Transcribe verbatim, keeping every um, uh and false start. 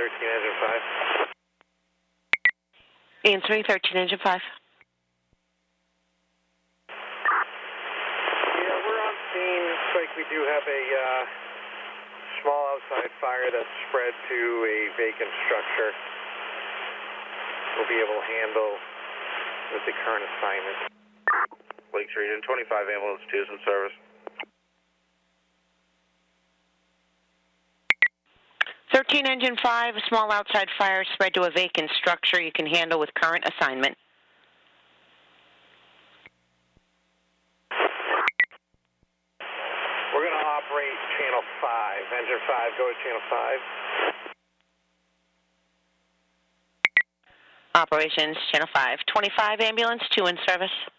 thirteen, engine five. Ian three, thirteen, engine five. Yeah, we're on scene. Looks like we do have a uh, small outside fire that's spread to a vacant structure. We'll be able to handle with the current assignment. Lakes Region twenty-five, ambulance two is in service. thirteen, engine five, a small outside fire spread to a vacant structure you can handle with current assignment. We're going to operate channel five. Engine five, go to channel five. Operations, channel five. twenty-five, ambulance two in service.